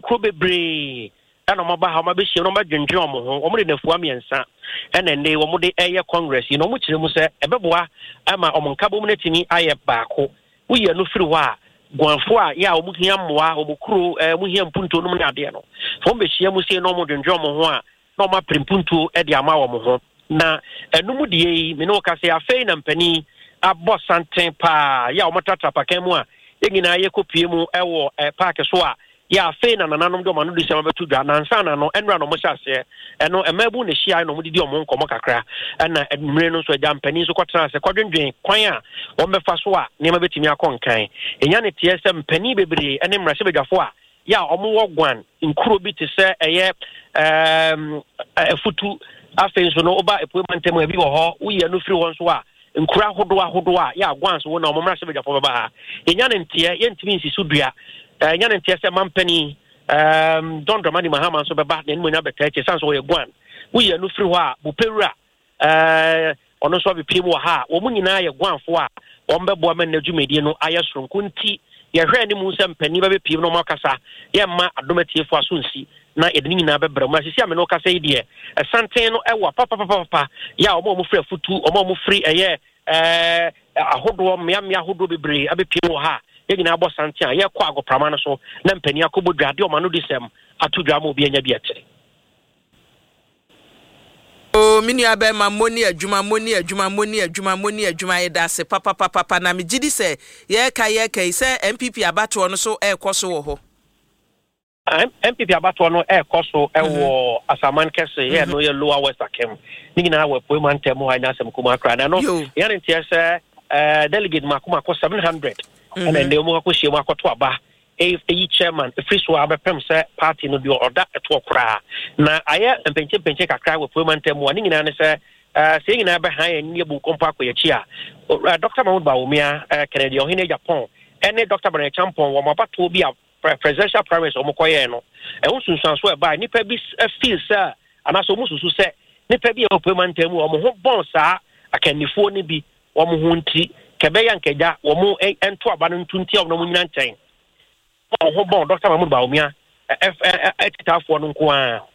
nkro bebre ana maba ha maba hye no ma dwendwe omo ho omo de nafua miensa ena ne omo de eye congress no omo kire mu se ebeboa ama omo nkabo mu natimi aye baako uye no firi ho a gwanfo a ya omo hia mmoa omo kuro mu hia mpunto no mu na ade no fo mbe hye mu se no omo dwendwe omo ho a na omo prempunto e de ama omo ho na enum de yi me no ka se afei na mpani abo santen pa ya omo tatra pakan mu a yegina ye kopie mu ewo park so a ya afei na nananom de omo no de se mabetu dwa na nsa na no enra no mo hyase eno emabu na hia no mo de omo nkomo kakra na edumre no so agya mpani so kwatena se kwadwendwen kwan a wo befa so a ne ma betimi akonkan enya ne tie se mpani bebre ene mrase bedwafo a ya omo wo gwan nkuro bi te se eye futu afei so no oba epoemantem abi wo ho uye no firi won so a nkura hodo a ya gwan so na omo mrase bedwafo baba ha enya ne ntie ye ntimi nsisu dua enya ne ntie se mampani Don Dramani Mahama so beba na nmu nya betache sanso wo ye gwan uye no firi ho a bupewura ono so bepiem wo ha wo mu nyina ye gwanfo a wo mbebo ama na dwumedie no aye soronko nti ye hwe ni mu se mpani ba bepiem no makasa ye ma adomatiefo aso nsi na edini nyina bebere mu asisi ame no kasa idie santen no ewa papa ya omo firi afutu omo firi eye ahodo mmea ahodo bebre abepiem wo ha yegina abo santia ye kwa agoprama no so na mpani akobodwade o mano disem atodwa ma obi anya biete o mini abe ma moni adwuma ye da se papa na me gidi se ye kai se MPP abato no so ekoso wo ho MPP abato no ekoso ewo asaman kese ye no ye lower west akem nigina we poeman temo ha na asem kuma akra na no ye ntia se delegate makuma ko 700 and then they mo ko hye mo akoto aba eyi chairman free so abepem se party no bi order eto okra na aye mpenche kakra we poemantem wa nyina ne se se nyina be han ani ebu kompa akoyachi a Dr. Mahmoud Bawumia Kennedy ohine Japan ene Dr. Bernard Champon wo mabato bi a presidential primaries o mokoye no e hunsunsan so e ba nipa bi feel sir anaso mususu se nipa bi e poemantem wo mo ho bon saa akanifo ni bi wo mo ho nti kebeya nkeja wo mo ento aba no ntunti of no nyina nchen ho bon Dr. Mahmoud Bawumia etitafo no nko a